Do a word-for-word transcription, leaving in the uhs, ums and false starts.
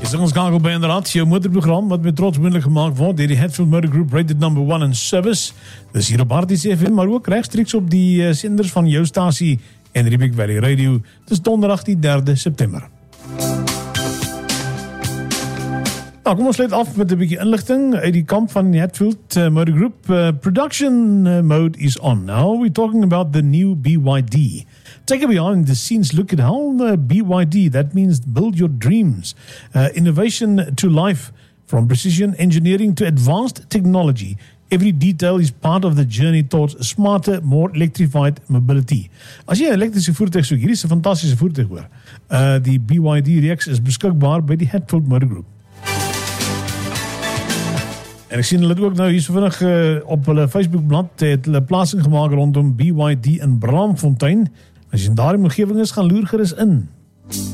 Is ons skakel by inderdaad jou motorprogram wat met trots moontlik gemaak word deur die Hatfield Motor Group, rated number one in service. Dis hier op R T C F M, maar ook regstreeks op die uh, senders van jou stasie en Riebeek Valley Radio. Dis donderdag die derde September. Nou, kom ons sluit af met 'n bietjie inligting uit die kamp van die Hatfield uh, Motor Group. Uh, production uh, mode is on now. We're talking about the new B Y D. Take a behind the scenes look at how the B Y D, that means build your dreams, uh, innovation to life, from precision engineering to advanced technology. Every detail is part of the journey towards smarter, more electrified mobility. As jy 'n elektriese voertuig soek, hierdie is 'n fantastiese voertuig hoor. Uh, die B Y D reeks is beskikbaar by die Hatfield Motor Group. En ek sien hulle het ook nou hier so vinnig uh, op hulle Facebookblad het hulle plasing gemaak rondom B Y D in Braamfontein. As jy in daardie omgewing is, gaan loer gerus in.